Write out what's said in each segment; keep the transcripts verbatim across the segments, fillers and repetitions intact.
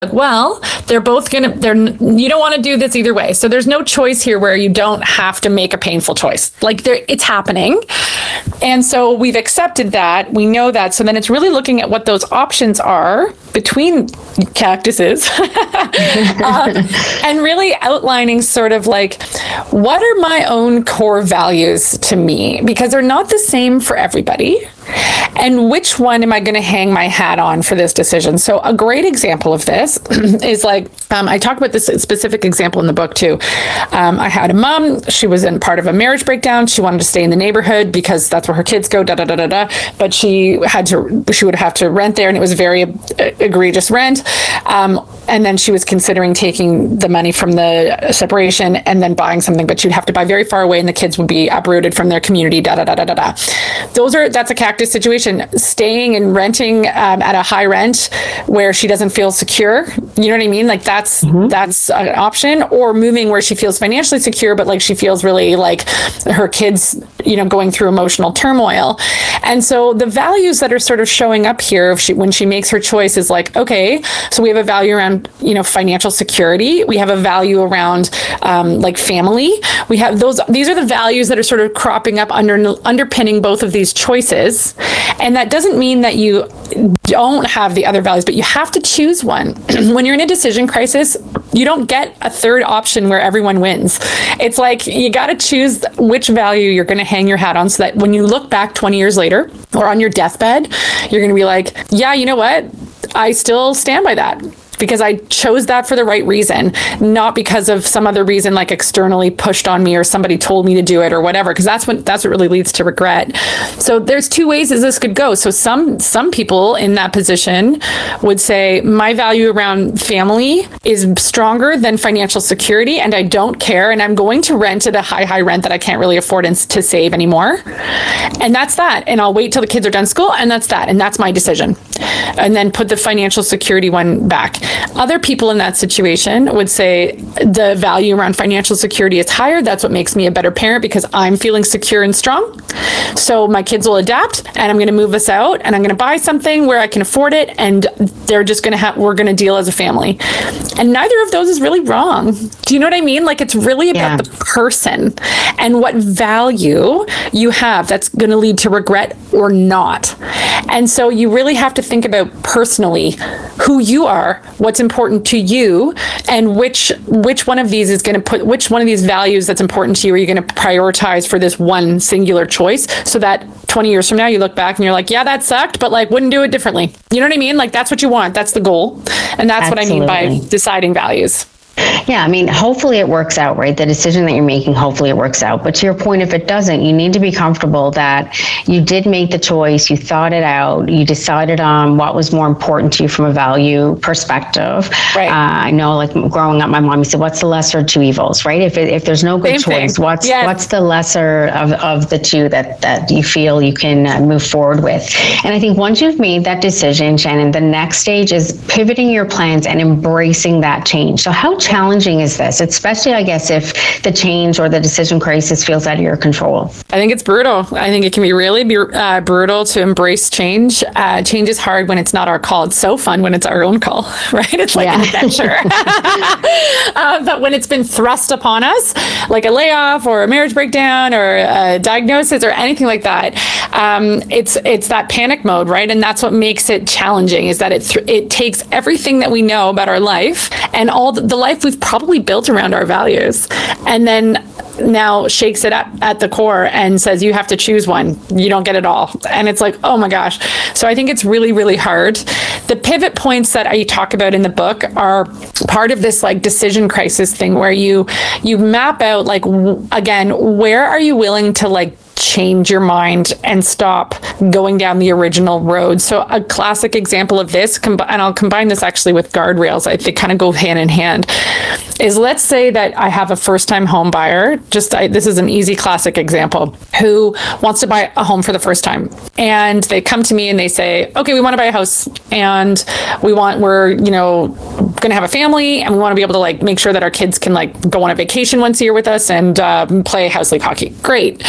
well, they're both going to, they're, you don't want to do this either way. So there's no choice here where you don't have to make a painful choice. Like there, it's happening. And so we've accepted that. We know that. So then it's really looking at what those options are between cactuses uh, and really outlining sort of like, what are my own core values to me? Because they're not the same for everybody. And which one am I going to hang my hat on for this decision? So a great example of this is like, um, I talk about this specific example in the book too. Um, I had a mom, she was in part of a marriage breakdown. She wanted to stay in the neighborhood because that's where her kids go, da, da, da, da, da. But she had to, she would have to rent there, and it was very egregious rent. Um, and then she was considering taking the money from the separation and then buying something, but she'd have to buy very far away and the kids would be uprooted from their community, da, da, da, da, da, da. Those are, that's a cactus situation. Staying and renting um, at a high rent where she doesn't feel secure. You know what I mean? Like that's, mm-hmm. that's an option. Or moving where she feels financially secure, but like she feels really like her kids, you know, going through emotional turmoil. And so the values that are sort of showing up here, if she, when she makes her choice is like, okay, so we have a value around, you know, financial security. We have a value around um, like family. We have those, these are the values that are sort of cropping up under underpinning both of these choices. And that doesn't mean that you don't have the other values, but you have to choose one. When you're in a decision crisis, you don't get a third option where everyone wins. It's like you got to choose which value you're going to hang your hat on so that when you look back twenty years later or on your deathbed, you're going to be like, yeah, you know what? I still stand by that. Because I chose that for the right reason, not because of some other reason like externally pushed on me or somebody told me to do it or whatever, because that's what that's what really leads to regret. So there's two ways as this could go. So some some people in that position would say my value around family is stronger than financial security, and I don't care, and I'm going to rent at a high high rent that I can't really afford and to save anymore. And that's that. And I'll wait till the kids are done school, and that's that. And that's my decision. And then put the financial security one back. Other people in that situation would say the value around financial security is higher. That's what makes me a better parent because I'm feeling secure and strong. So my kids will adapt, and I'm going to move us out, and I'm going to buy something where I can afford it, and they're just going to have, we're going to deal as a family. And neither of those is really wrong. Do you know what I mean? Like it's really about yeah. the person and what value you have that's going to lead to regret or not. And so you really have to think about personally who you are, what's important to you, and which which one of these is going to put, which one of these values that's important to you are you going to prioritize for this one singular choice, so that twenty years from now you look back and you're like, yeah, that sucked, but like wouldn't do it differently. You know what I mean? Like that's what you want. That's the goal. And that's Absolutely. What I mean by deciding values. Yeah, I mean, hopefully it works out, right? The decision that you're making, hopefully it works out. But to your point, if it doesn't, you need to be comfortable that you did make the choice, you thought it out, you decided on what was more important to you from a value perspective. Right. Uh, I know, like growing up, my mom used to say, what's the lesser of two evils, right? If it, if there's no good Same choice, thing. what's yes. what's the lesser of, of the two that, that you feel you can uh, move forward with? And I think once you've made that decision, Shannon, the next stage is pivoting your plans and embracing that change. So how challenging is this, especially, I guess, if the change or the decision crisis feels out of your control? I think it's brutal. I think it can be really be, uh, brutal to embrace change. Uh, change is hard when it's not our call. It's so fun when it's our own call, right? It's like yeah. an adventure. uh, but when it's been thrust upon us, like a layoff or a marriage breakdown or a diagnosis or anything like that, um, it's it's that panic mode, right? And that's what makes it challenging, is that it th- it takes everything that we know about our life and all the, the life we've probably built around our values, and then now shakes it up at the core and says, you have to choose one. You don't get it all. And it's like, oh my gosh. So I think it's really, really hard. The pivot points that I talk about in the book are part of this like decision crisis thing where you, you map out like, w- again, where are you willing to like change your mind and stop going down the original road. So a classic example of this, and I'll combine this actually with guardrails, I think kind of go hand in hand. is let's say that I have a first-time home buyer, just I, this is an easy classic example, who wants to buy a home for the first time. And they come to me and they say, okay, we want to buy a house and we want, we're, you know, going to have a family and we want to be able to like make sure that our kids can like go on a vacation once a year with us and um, play house league hockey. Great.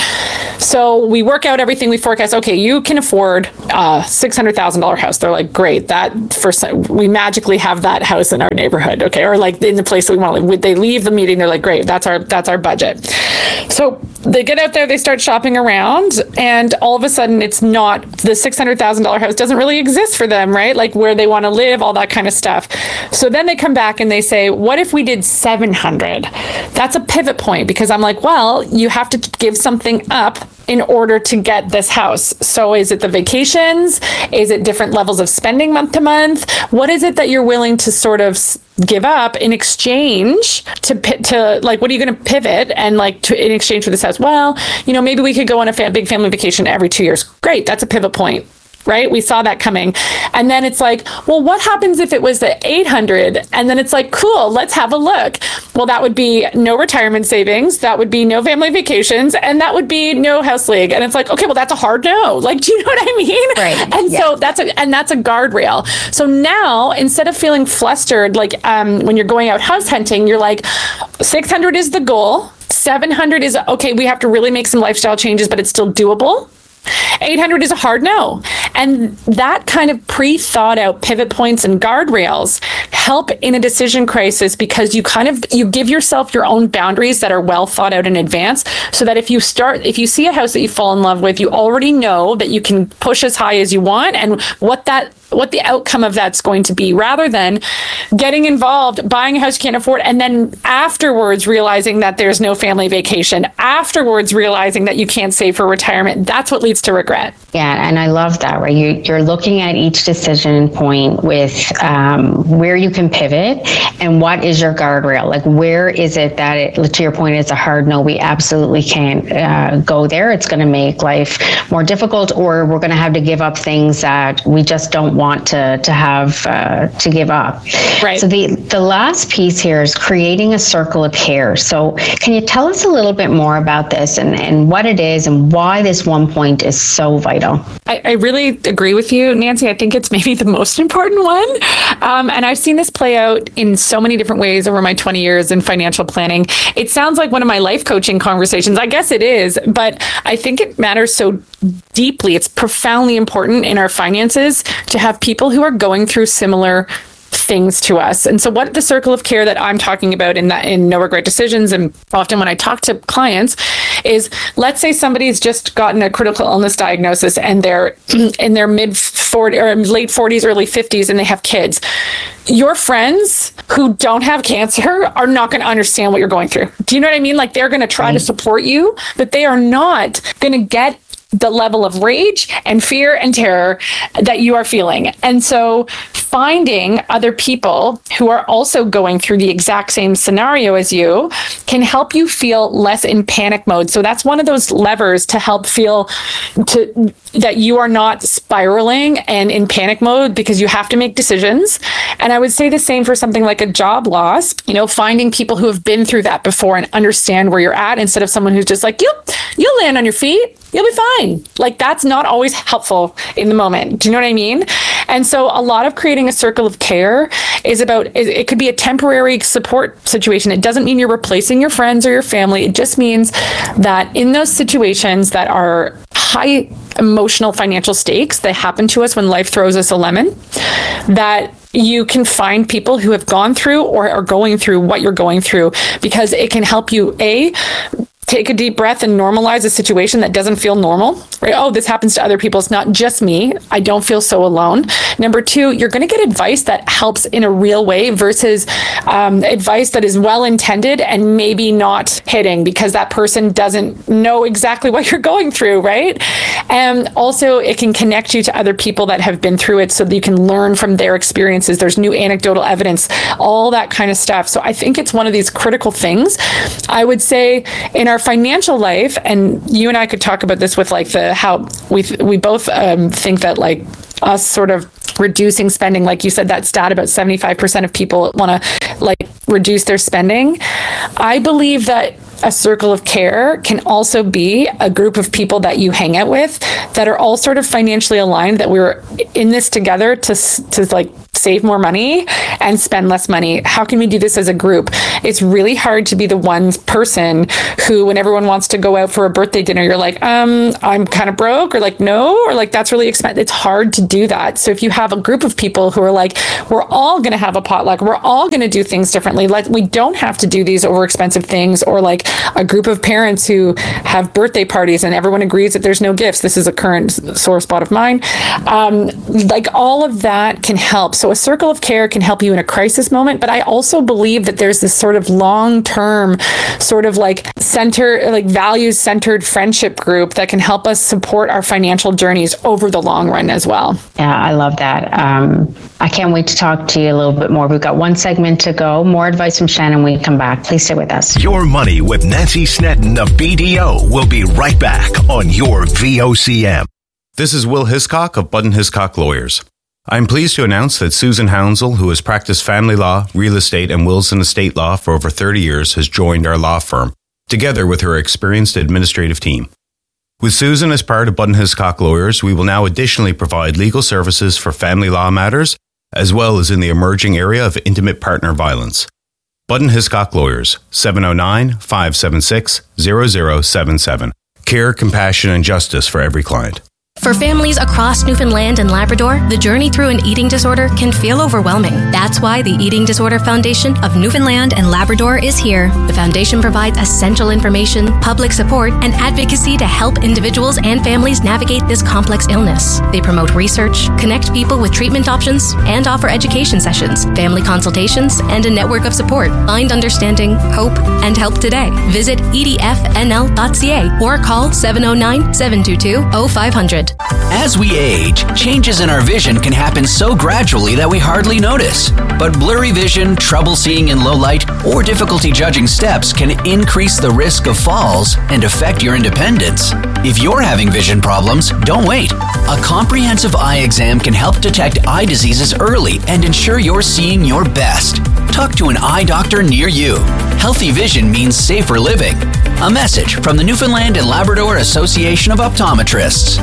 So we work out everything, we forecast, okay, you can afford a six hundred thousand dollars house. They're like, great, that first, we magically have that house in our neighborhood. Okay. Or like in the place that we want to live. They leave the meeting, they're like, great, that's our, that's our budget. So they get out there, they start shopping around, and all of a sudden it's not, the six hundred thousand dollars house doesn't really exist for them, right? Like where they want to live, all that kind of stuff. So then they come back and they say, what if we did seven hundred? That's a pivot point, because I'm like, well, you have to give something up in order to get this house. So is it the vacations? Is it different levels of spending month to month? What is it that you're willing to sort of give up in exchange to, to like, what are you going to pivot and like to, in exchange for this house? Well, you know, maybe we could go on a fa- big family vacation every two years. Great. That's a pivot point. Right? We saw that coming. And then it's like, well, what happens if it was the eight hundred? And then it's like, cool, let's have a look. Well, that would be no retirement savings. That would be no family vacations. And that would be no house league. And it's like, okay, well, that's a hard no. Like, do you know what I mean? Right. And yeah. so that's a, and that's a guardrail. So now instead of feeling flustered, like um, when you're going out house hunting, you're like, six hundred is the goal. seven hundred is, okay, we have to really make some lifestyle changes, but it's still doable. eight hundred is a hard no. And that kind of pre-thought out pivot points and guardrails help in a decision crisis, because you kind of, you give yourself your own boundaries that are well thought out in advance, so that if you start, if you see a house that you fall in love with, you already know that you can push as high as you want and what that what the outcome of that's going to be, rather than getting involved, buying a house you can't afford, and then afterwards realizing that there's no family vacation, afterwards realizing that you can't save for retirement. That's what leads to regret. Yeah, and I love that, right? You, you're looking at each decision point with um, where you can pivot and what is your guardrail. Like, where is it that, it, to your point, it's a hard no, we absolutely can't uh, go there. It's going to make life more difficult, or we're going to have to give up things that we just don't want want to to have uh, to give up. Right. So the the last piece here is creating a circle of care. So can you tell us a little bit more about this and, and what it is and why this one point is so vital? I, I really agree with you, Nancy. I think it's maybe the most important one. Um, and I've seen this play out in so many different ways over my twenty years in financial planning. It sounds like one of my life coaching conversations. I guess it is, but I think it matters so deeply. It's profoundly important in our finances to have people who are going through similar things to us. And so what the circle of care that I'm talking about in that in No Regret Decisions, and often when I talk to clients, is let's say somebody's just gotten a critical illness diagnosis and they're in their mid forties or late forties, early fifties, and they have kids. Your friends who don't have cancer are not going to understand what you're going through. Do you know what I mean? Like, they're going to try mm-hmm. to support you, but they are not going to get the level of rage and fear and terror that you are feeling. And so finding other people who are also going through the exact same scenario as you can help you feel less in panic mode. So that's one of those levers to help feel to that you are not spiraling and in panic mode, because you have to make decisions. And I would say the same for something like a job loss, you know, finding people who have been through that before and understand where you're at, instead of someone who's just like, you'll, you'll land on your feet. You'll be fine. Like, that's not always helpful in the moment. Do you know what I mean? And so a lot of creating a circle of care is about, it could be a temporary support situation. It doesn't mean you're replacing your friends or your family. It just means that in those situations that are high emotional financial stakes, they happen to us when life throws us a lemon, that you can find people who have gone through or are going through what you're going through, because it can help you, A, take a deep breath and normalize a situation that doesn't feel normal, right? Oh, this happens to other people. It's not just me. I don't feel so alone. Number two, you're going to get advice that helps in a real way versus um, advice that is well-intended and maybe not hitting because that person doesn't know exactly what you're going through, right? And also it can connect you to other people that have been through it so that you can learn from their experiences. There's new anecdotal evidence, all that kind of stuff. So I think it's one of these critical things. I would say in our financial life, and you and I could talk about this with like the how we we both um, think that like us sort of reducing spending. Like you said, that stat about seventy-five percent of people want to like reduce their spending. I believe that a circle of care can also be a group of people that you hang out with that are all sort of financially aligned, that we're in this together to, to like save more money and spend less money. How can we do this as a group? It's really hard to be the one person who, when everyone wants to go out for a birthday dinner, you're like, um, I'm kind of broke, or like, no, or like, that's really expensive. It's hard to do that. So if you have a group of people who are like, we're all going to have a potluck, we're all going to do things differently. Like, we don't have to do these over expensive things, or like a group of parents who have birthday parties and everyone agrees that there's no gifts. This is a current sore spot of mine. Um, like all of that can help. So a circle of care can help you in a crisis moment, but I also believe that there's this sort of long-term sort of like center, like values-centered friendship group that can help us support our financial journeys over the long run as well. Yeah, I love that. Um, I can't wait to talk to you a little bit more. We've got one segment to go. More advice from Shannon when we come back. Please stay with us. Your Money with Nancy Snedden of B D O will be right back on your V O C M. This is Will Hiscock of Budden Hiscock Lawyers. I'm pleased to announce that Susan Hounsel, who has practiced family law, real estate, and wills and estate law for over thirty years, has joined our law firm, together with her experienced administrative team. With Susan as part of Budden Hiscock Lawyers, we will now additionally provide legal services for family law matters, as well as in the emerging area of intimate partner violence. Budden Hiscock Lawyers, seven oh nine, five seven six, zero zero seven seven. Care, compassion, and justice for every client. For families across Newfoundland and Labrador, the journey through an eating disorder can feel overwhelming. That's why the Eating Disorder Foundation of Newfoundland and Labrador is here. The foundation provides essential information, public support, and advocacy to help individuals and families navigate this complex illness. They promote research, connect people with treatment options, and offer education sessions, family consultations, and a network of support. Find understanding, hope, and help today. Visit e d f n l dot c a or call seven oh nine, seven two two, oh five hundred. As we age, changes in our vision can happen so gradually that we hardly notice. But blurry vision, trouble seeing in low light, or difficulty judging steps can increase the risk of falls and affect your independence. If you're having vision problems, don't wait. A comprehensive eye exam can help detect eye diseases early and ensure you're seeing your best. Talk to an eye doctor near you. Healthy vision means safer living. A message from the Newfoundland and Labrador Association of Optometrists.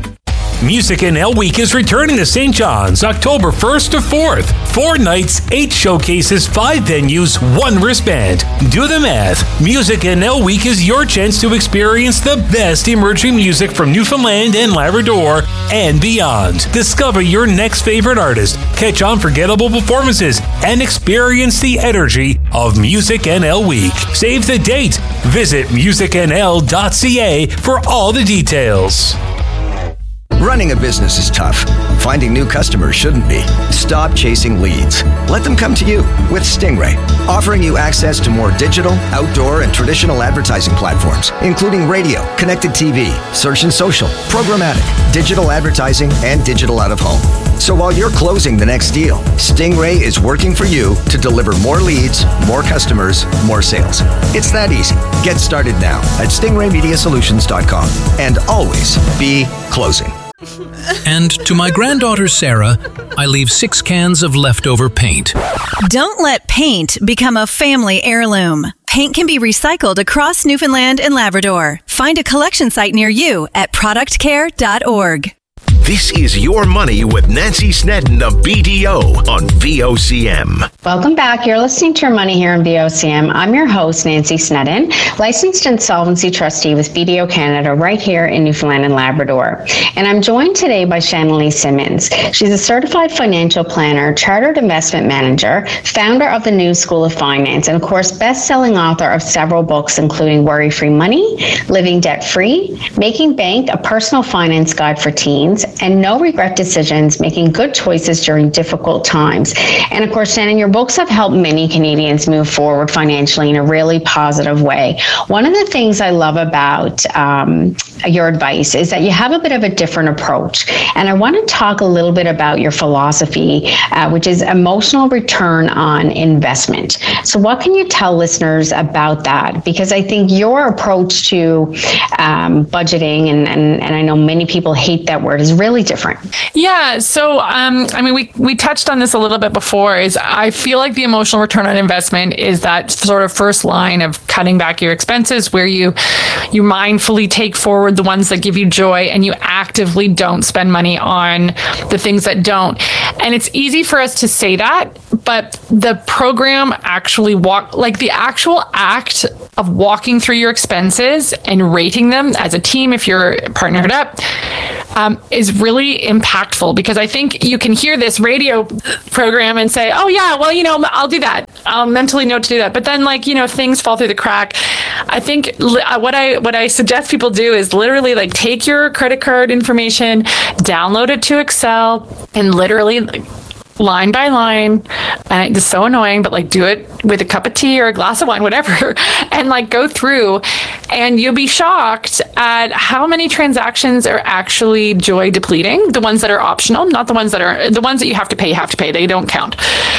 Music N L Week is returning to Saint John's October first to fourth. Four nights, eight showcases, five venues, one wristband. Do the math. Music N L Week is your chance to experience the best emerging music from Newfoundland and Labrador and beyond. Discover your next favorite artist, catch unforgettable performances, and experience the energy of Music N L Week. Save the date. Visit music n l dot c a for all the details. Running a business is tough. Finding new customers shouldn't be. Stop chasing leads. Let them come to you with Stingray, offering you access to more digital, outdoor, and traditional advertising platforms, including radio, connected T V, search and social, programmatic, digital advertising, and digital out of home. So while you're closing the next deal, Stingray is working for you to deliver more leads, more customers, more sales. It's that easy. Get started now at stingray media solutions dot com and always be closing. And to my granddaughter Sarah, I leave six cans of leftover paint. Don't let paint become a family heirloom. Paint can be recycled across Newfoundland and Labrador. Find a collection site near you at product care dot org. This is Your Money with Nancy Snedden of B D O on V O C M. Welcome back. You're listening to Your Money here on V O C M. I'm your host, Nancy Snedden, licensed insolvency trustee with B D O Canada right here in Newfoundland and Labrador. And I'm joined today by Shannon Lee Simmons. She's a certified financial planner, chartered investment manager, founder of the New School of Finance, and of course, best-selling author of several books, including Worry-Free Money, Living Debt-Free, Making Bank, a personal finance guide for teens, and No Regret Decisions, Making Good Choices During Difficult Times. And of course, Shannon, your books have helped many Canadians move forward financially in a really positive way. One of the things I love about um, your advice is that you have a bit of a different approach. And I want to talk a little bit about your philosophy, uh, which is emotional return on investment. So what can you tell listeners about that? Because I think your approach to um, budgeting, and, and, and I know many people hate that word, is really different. Yeah. So, um, I mean, we, we touched on this a little bit before, is I feel like the emotional return on investment is that sort of first line of cutting back your expenses, where you, you mindfully take forward the ones that give you joy and you actively don't spend money on the things that don't. And it's easy for us to say that, but the program actually walk, like the actual act of walking through your expenses and rating them as a team, if you're partnered up, um, is really impactful, because I think you can hear this radio program and say, oh yeah, well, you know, I'll do that. I'll mentally know to do that. But then, like, you know, things fall through the crack. I think li- what I, what I suggest people do is literally like take your credit card information, download it to Excel, and literally like, line by line, and it's so annoying, but like do it with a cup of tea or a glass of wine, whatever, and like go through, and you'll be shocked at how many transactions are actually joy depleting. The ones that are optional, not the ones that are, the ones that you have to pay, you have to pay, they don't count.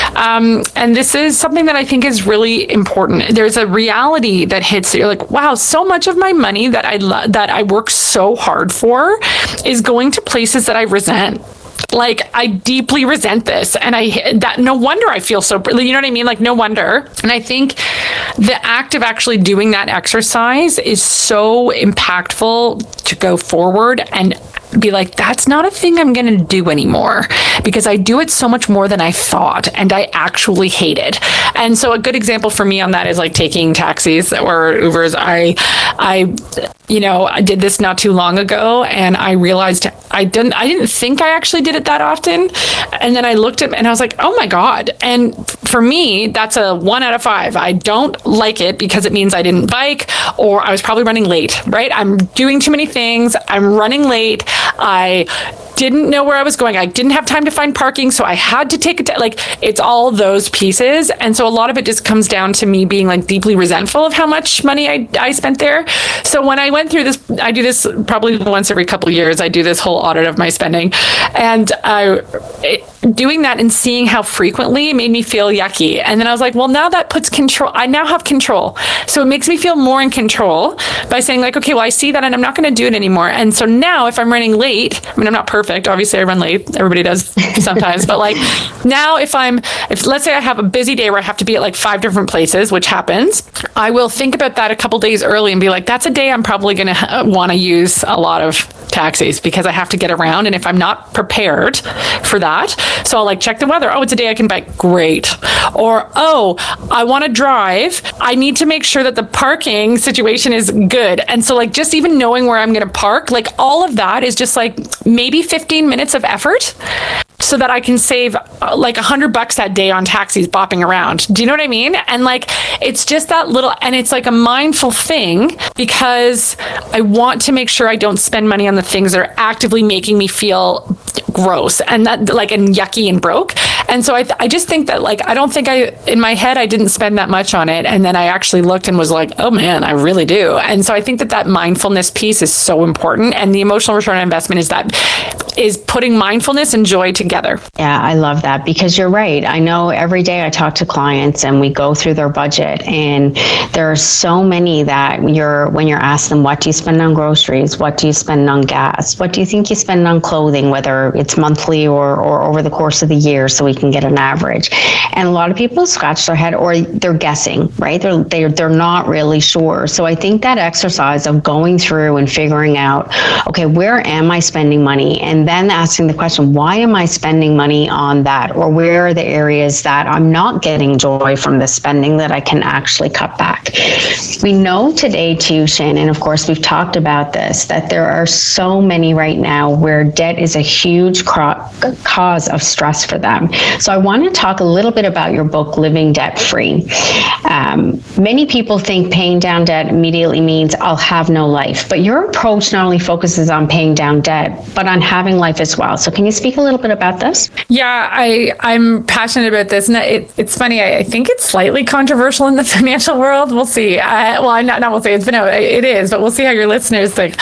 Um, and this is something that I think is really important. There's a reality that hits, you're like, wow, so much of my money that I lo- that I work so hard for is going to places that I resent. Like, I deeply resent this, and I that no wonder I feel so, you know what I mean? Like, no wonder. And I think the act of actually doing that exercise is so impactful to go forward and be like, that's not a thing I'm going to do anymore, because I do it so much more than I thought, and I actually hate it. And so a good example for me on that is like taking taxis or Ubers. I, I, you know, I did this not too long ago, and I realized I didn't, I didn't think I actually did it that often. And then I looked at it and I was like, oh my God. And for me, that's a one out of five. I don't like it because it means I didn't bike, or I was probably running late, right? I'm doing too many things. I'm running late. I didn't know where I was going. I didn't have time to find parking, so I had to take it. T- like, it's all those pieces. And so a lot of it just comes down to me being like deeply resentful of how much money I, I spent there. So when I went through this, I do this probably once every couple of years. I do this whole audit of my spending, and I, it, doing that and seeing how frequently made me feel yucky. And then I was like, well, now that puts control. I now have control. So it makes me feel more in control by saying like, okay, well, I see that and I'm not going to do it anymore. And so now if I'm running late, I mean, I'm not perfect. Obviously I run late. Everybody does sometimes. But like now if I'm, if let's say I have a busy day where I have to be at like five different places, which happens, I will think about that a couple days early and be like, that's a day I'm probably going to ha- want to use a lot of taxis because I have to get around. And if I'm not prepared for that, so I'll like check the weather. Oh, it's a day I can bike. Great. Or, oh, I want to drive. I need to make sure that the parking situation is good. And so like just even knowing where I'm going to park, like all of that is just like maybe fifteen minutes of effort so that I can save uh, like a hundred bucks that day on taxis bopping around. Do you know what I mean? And like, it's just that little, and it's like a mindful thing because I want to make sure I don't spend money on the things that are actively making me feel gross and that like, and yucky and broke. And so I, th- I just think that like, I don't think I, in my head, I didn't spend that much on it. And then I actually looked and was like, oh man, I really do. And so I think that that mindfulness piece is so important. And the emotional return on investment is that, is putting mindfulness and joy together. Yeah, I love that because you're right. I know every day I talk to clients and we go through their budget, and there are so many that you're, when you're asking them, what do you spend on groceries? What do you spend on gas? What do you think you spend on clothing, whether it's monthly or, or over the course of the year, so we can get an average? And a lot of people scratch their head or they're guessing, right? They're, they're, they're not really sure. So I think that exercise of going through and figuring out, okay, where am I spending money? And then asking the question, why am I spending money on that? Or where are the areas that I'm not getting joy from the spending that I can actually cut back? We know today too, Shannon, of course, we've talked about this, that there are so many right now where debt is a huge cro- cause of stress for them. So I want to talk a little bit about your book, Living Debt Free. Um, many people think paying down debt immediately means I'll have no life, but your approach not only focuses on paying down debt, but on having life as well. So can you speak a little bit about this? Yeah, I, I'm passionate about this. And it, it's funny, I, I think it's slightly controversial in the financial world. We'll see. Uh, well, I'm not, not we'll see, it's, no, it is, but we'll see how your listeners think.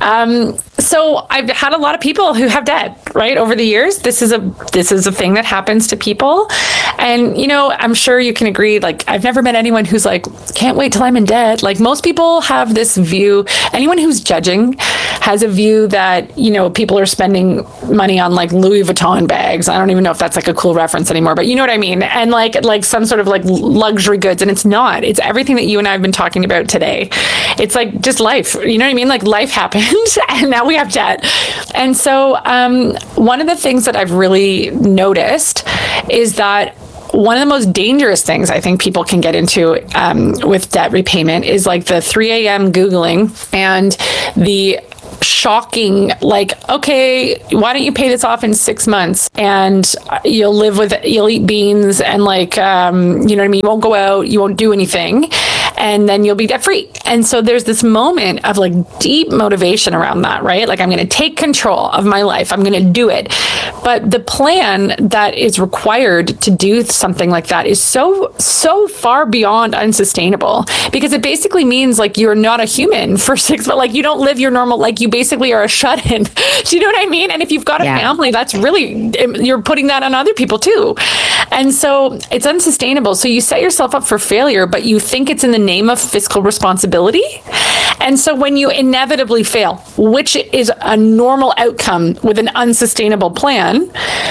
Um, so I've had a lot of people who have debt, right, over the years. This is a this is a thing that happens to people. And, you know, I'm sure you can agree, like, I've never met anyone who's like, can't wait till I'm in debt. Like, most people have this view, anyone who's judging has a view that, you know, people are spending money on like Louis Vuitton bags. I don't even know if that's like a cool reference anymore, but you know what I mean? And like, like some sort of like luxury goods. And it's not, it's everything that you and I have been talking about today. It's like just life, you know what I mean? Like life happened and now we have debt. And so um, one of the things that I've really noticed is that one of the most dangerous things I think people can get into um, with debt repayment is like the three a.m. Googling and the shocking, like, okay, why don't you pay this off in six months and you'll live with, you'll eat beans and like, um, you know what I mean? You won't go out, you won't do anything, and then you'll be debt free. And so there's this moment of like deep motivation around that, right? Like, I'm going to take control of my life. I'm going to do it. But the plan that is required to do something like that is so, so far beyond unsustainable, because it basically means like you're not a human for six, but like you don't live your normal, like you basically are a shut-in. Do you know what I mean? And if you've got a yeah. family, that's really, you're putting that on other people too. And so it's unsustainable. So you set yourself up for failure, but you think it's in the name of fiscal responsibility. And so when you inevitably fail, which is a normal outcome with an unsustainable plan,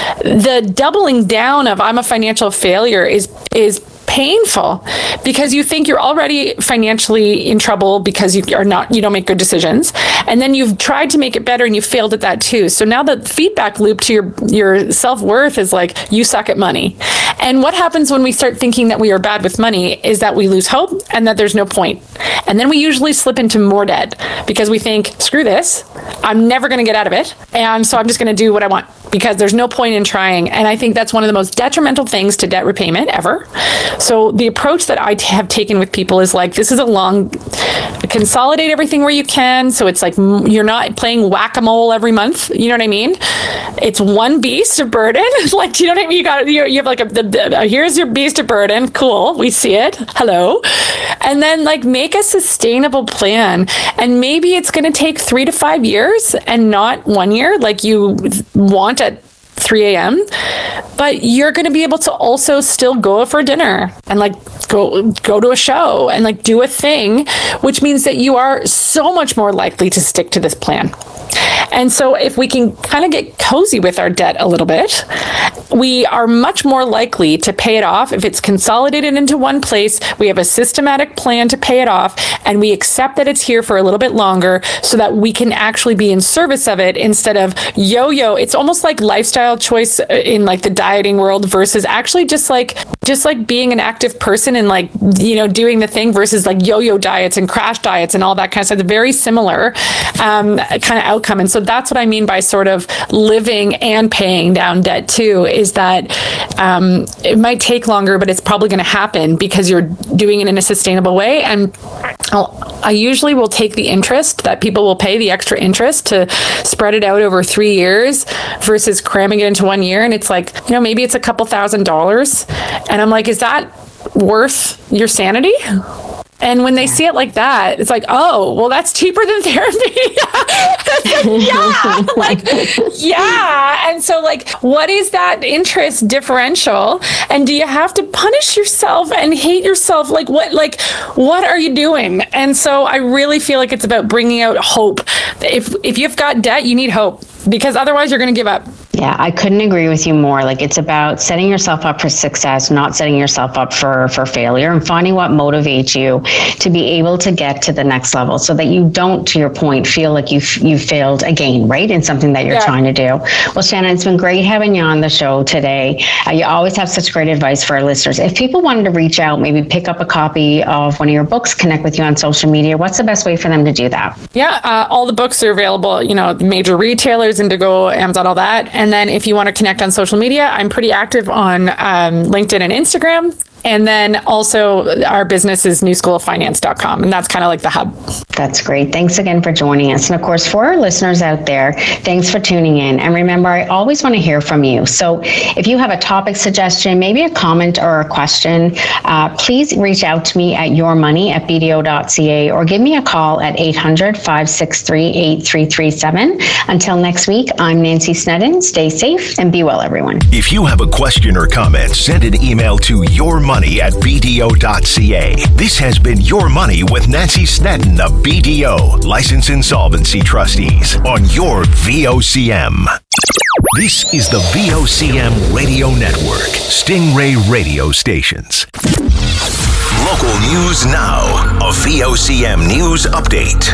the doubling down of I'm a financial failure is is painful, because you think you're already financially in trouble because you are not, you don't make good decisions. And then you've tried to make it better and you failed at that too. So now the feedback loop to your, your self-worth is like, you suck at money. And what happens when we start thinking that we are bad with money is that we lose hope and that there's no point. And then we usually slip into more debt because we think, screw this, I'm never going to get out of it. And so I'm just going to do what I want because there's no point in trying. And I think that's one of the most detrimental things to debt repayment ever. So the approach that I have taken with people is like, this is a long, consolidate everything where you can. So it's like, you're not playing whack-a-mole every month. You know what I mean? It's one beast of burden. Like, do you know what I mean? You got, you, you have like a, the, the, here's your beast of burden. Cool. We see it. Hello. And then like make a sustainable plan. And maybe it's going to take three to five years and not one year like you want at three a.m. But you're going to be able to also still go for dinner and like go go to a show and like do a thing, which means that you are so much more likely to stick to this plan. And so if we can kind of get cozy with our debt a little bit, we are much more likely to pay it off if it's consolidated into one place. We have a systematic plan to pay it off, and we accept that it's here for a little bit longer so that we can actually be in service of it instead of yo-yo. It's almost like lifestyle choice in like the dieting world versus actually just like just like being an active person and like, you know, doing the thing versus like yo-yo diets and crash diets and all that kind of stuff. It's very similar um, kind of outcome. And so that's what I mean by sort of living and paying down debt too, is that um, it might take longer, but it's probably going to happen because you're doing it in a sustainable way. And I'll, I usually will take the interest that people will pay, the extra interest, to spread it out over three years versus cramming it into one year. And it's like, you know, maybe it's a couple thousand dollars. And I'm like, is that worth your sanity? And when they see it like that, it's like, oh, well, that's cheaper than therapy. yeah, like, yeah. And so, like, what is that interest differential? And do you have to punish yourself and hate yourself? Like, what, like, what are you doing? And so, I really feel like it's about bringing out hope. If if you've got debt, you need hope, because otherwise, you're going to give up. Yeah, I couldn't agree with you more. Like, it's about setting yourself up for success, not setting yourself up for, for failure, and finding what motivates you to be able to get to the next level so that you don't, to your point, feel like you've, you've failed again, right? In something that you're yeah. trying to do. Well, Shannon, it's been great having you on the show today. Uh, you always have such great advice for our listeners. If people wanted to reach out, maybe pick up a copy of one of your books, connect with you on social media, what's the best way for them to do that? Yeah, uh, all the books are available, you know, major retailers, Indigo, Amazon, all that. And then if you want to connect on social media, I'm pretty active on um, LinkedIn and Instagram. And then also our business is new school of finance dot com. And that's kind of like the hub. That's great. Thanks again for joining us. And of course, for our listeners out there, thanks for tuning in. And remember, I always want to hear from you. So if you have a topic suggestion, maybe a comment or a question, uh, please reach out to me at yourmoney at b d o dot c a or give me a call at eight hundred, five six three, eight three three seven. Until next week, I'm Nancy Snedden. Stay safe and be well, everyone. If you have a question or comment, send an email to yourmoney at b d o dot c a. This has been Your Money with Nancy Snedden of B D O, Licensed Insolvency Trustees, on your V O C M. This is the V O C M Radio Network, Stingray Radio Stations. Local news now, a V O C M news update.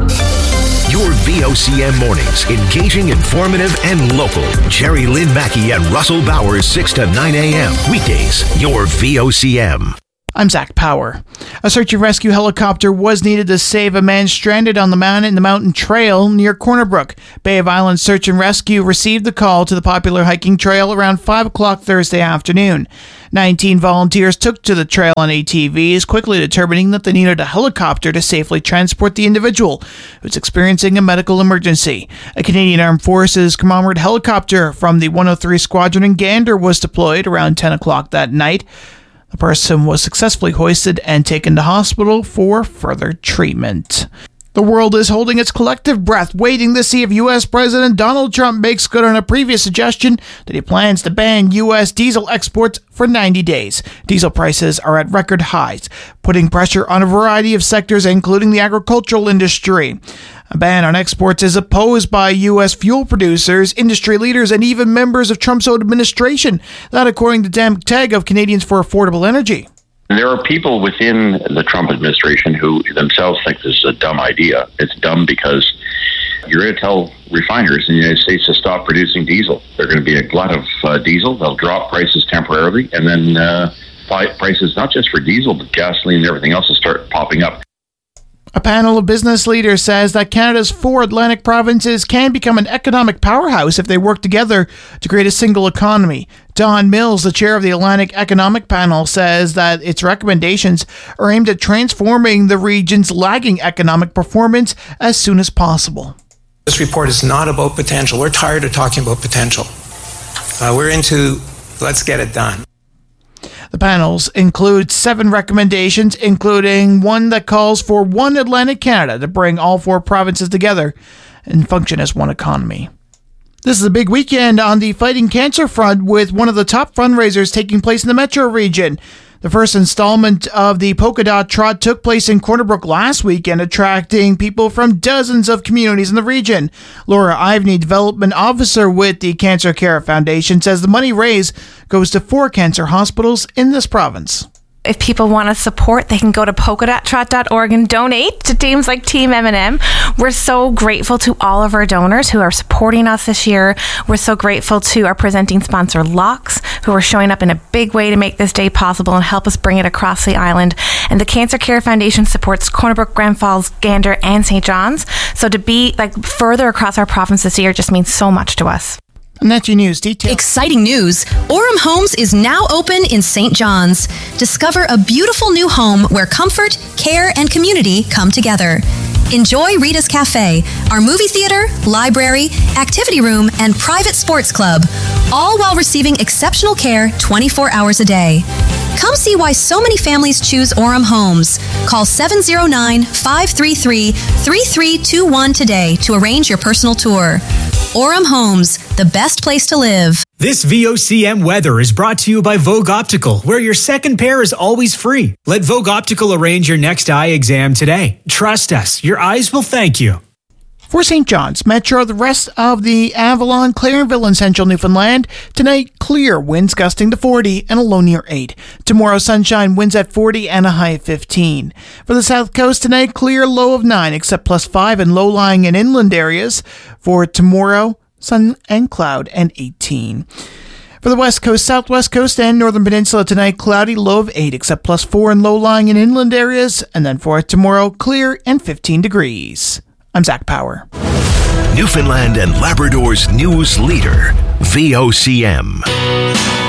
Your V O C M mornings, engaging, informative, and local. Jerry Lynn Mackey and Russell Bowers, six to nine a.m. Weekdays, your V O C M. I'm Zach Power. A search and rescue helicopter was needed to save a man stranded on the mountain in the mountain trail near Corner Brook. Bay of Islands Search and Rescue received the call to the popular hiking trail around five o'clock Thursday afternoon. nineteen volunteers took to the trail on A T Vs, quickly determining that they needed a helicopter to safely transport the individual who was experiencing a medical emergency. A Canadian Armed Forces commemorated helicopter from the one oh three Squadron in Gander was deployed around ten o'clock that night. The person was successfully hoisted and taken to hospital for further treatment. The world is holding its collective breath, waiting to see if U S President Donald Trump makes good on a previous suggestion that he plans to ban U S diesel exports for ninety days. Diesel prices are at record highs, putting pressure on a variety of sectors, including the agricultural industry. A ban on exports is opposed by U S fuel producers, industry leaders, and even members of Trump's own administration. That, according to Dan McTagg of Canadians for Affordable Energy. There are people within the Trump administration who themselves think this is a dumb idea. It's dumb because you're going to tell refiners in the United States to stop producing diesel. There's going to be a glut of uh, diesel. They'll drop prices temporarily, and then uh, prices, not just for diesel, but gasoline and everything else will start popping up. A panel of business leaders says that Canada's four Atlantic provinces can become an economic powerhouse if they work together to create a single economy. Don Mills, the chair of the Atlantic Economic Panel, says that its recommendations are aimed at transforming the region's lagging economic performance as soon as possible. This report is not about potential. We're tired of talking about potential. Uh, we're into let's get it done. The panels include seven recommendations, including one that calls for one Atlantic Canada to bring all four provinces together and function as one economy. This is a big weekend on the Fighting Cancer front, with one of the top fundraisers taking place in the metro region. The first installment of the Polka Dot Trot took place in Corner Brook last weekend, attracting people from dozens of communities in the region. Laura Ivney, Development Officer with the Cancer Care Foundation, says the money raised goes to four cancer hospitals in this province. If people want to support, they can go to polka dot trot dot org and donate to teams like Team M and M. We're so grateful to all of our donors who are supporting us this year. We're so grateful to our presenting sponsor, Locks, who are showing up in a big way to make this day possible and help us bring it across the island. And the Cancer Care Foundation supports Corner Brook, Grand Falls, Gander, and Saint John's. So to be like further across our province this year just means so much to us. And that's your news detail. Exciting news. Orem Homes is now open in Saint John's. Discover a beautiful new home where comfort, care, and community come together. Enjoy Rita's Cafe, our movie theater, library, activity room, and private sports club, all while receiving exceptional care twenty-four hours a day. Come see why so many families choose Orem Homes. Call seven oh nine, five three three, three three two one today to arrange your personal tour. Orem Homes, the best place to live. This V O C M weather is brought to you by Vogue Optical, where your second pair is always free. Let Vogue Optical arrange your next eye exam today. Trust us, your eyes will thank you. For Saint John's Metro, the rest of the Avalon, Clarenville, and central Newfoundland, tonight clear, winds gusting to forty and a low near eight. Tomorrow, sunshine, winds at forty and a high of fifteen. For the South Coast tonight, clear, low of nine, except plus five in low-lying and inland areas. For tomorrow, sun and cloud and eighteen. For the West Coast, Southwest Coast, and Northern Peninsula tonight, cloudy, low of eight, except plus four in low-lying and inland areas. And then for tomorrow, clear and fifteen degrees. I'm Zach Power. Newfoundland and Labrador's news leader, V O C M.